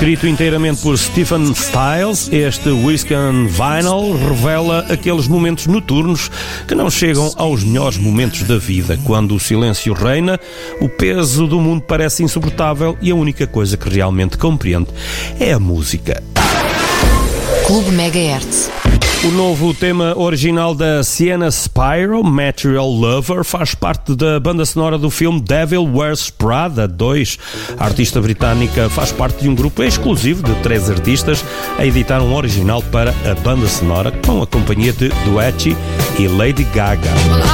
Escrito inteiramente por Stephen Stills, este Whiskey on Vinyl revela aqueles momentos noturnos que não chegam aos melhores momentos da vida, quando o silêncio reina, o peso do mundo parece insuportável e a única coisa que realmente compreende é a música. Clube Megahertz. O novo tema original da Sienna Spiro, Material Lover, faz parte da banda sonora do filme Devil Wears Prada 2. A artista britânica faz parte de um grupo exclusivo de 3 artistas a editar um original para a banda sonora com a companhia de Doechii e Lady Gaga.